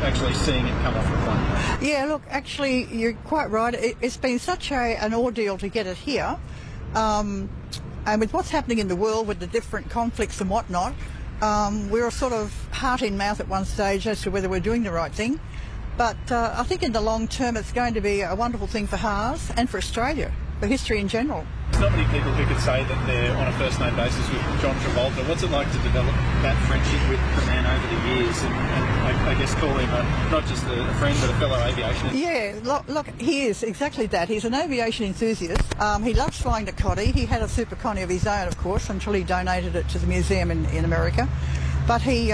actually seeing it come off the plane? Yeah, look, actually, you're quite right. It's been such an ordeal to get it here. And with what's happening in the world with the different conflicts and whatnot, we were sort of heart in mouth at one stage as to whether we're doing the right thing. But I think in the long term it's going to be a wonderful thing for Haas and for Australia, for history in general. There's not many people who could say that they're on a first-name basis with John Travolta. What's it like to develop that friendship with the man over the years and I guess call him not just a friend but a fellow aviationist? Yeah, look, he is exactly that. He's an aviation enthusiast. He loves flying the Connie. He had a Super Connie of his own, of course, until he donated it to the museum in America. But he's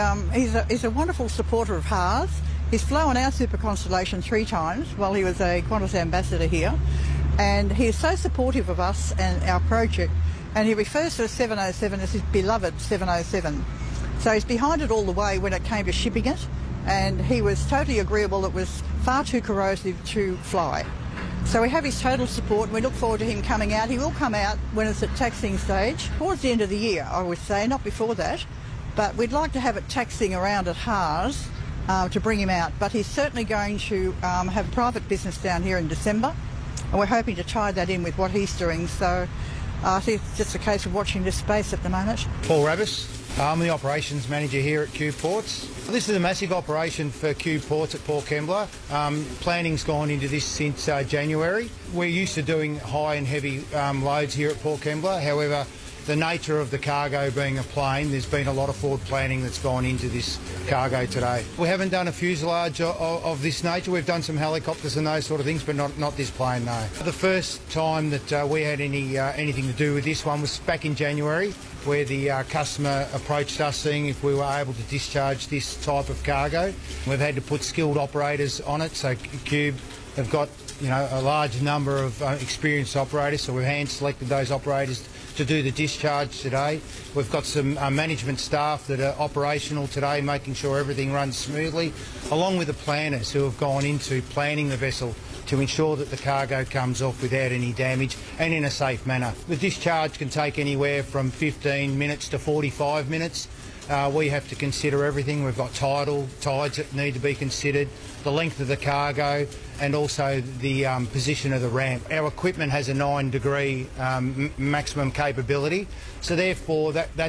a wonderful supporter of Haas. He's flown our Super Constellation 3 times while he was a Qantas ambassador here. And he is so supportive of us and our project, and he refers to the 707 as his beloved 707. So he's behind it all the way when it came to shipping it, and he was totally agreeable it was far too corrosive to fly. So we have his total support, and we look forward to him coming out. He will come out when it's at taxiing stage, towards the end of the year, I would say, not before that. But we'd like to have it taxiing around at Haas to bring him out. But he's certainly going to have private business down here in December. And we're hoping to tie that in with what he's doing. So I think it's just a case of watching this space at the moment. Paul Rabbis, I'm the operations manager here at Qube Ports. This is a massive operation for Qube Ports at Port Kembla. Planning's gone into this since January. We're used to doing high and heavy loads here at Port Kembla. However, the nature of the cargo being a plane, there's been a lot of forward planning that's gone into this cargo today. We haven't done a fuselage of this nature. We've done some helicopters and those sort of things, but not this plane, no. The first time that we had anything to do with this one was back in January, where the customer approached us seeing if we were able to discharge this type of cargo. We've had to put skilled operators on it, so Qube have got a large number of experienced operators, so we've hand-selected those operators to do the discharge today. We've got some management staff that are operational today, making sure everything runs smoothly, along with the planners who have gone into planning the vessel to ensure that the cargo comes off without any damage and in a safe manner. The discharge can take anywhere from 15 minutes to 45 minutes. We have to consider everything. We've got tides that need to be considered, the length of the cargo, and also the position of the ramp. Our equipment has a 9-degree maximum capability, so therefore that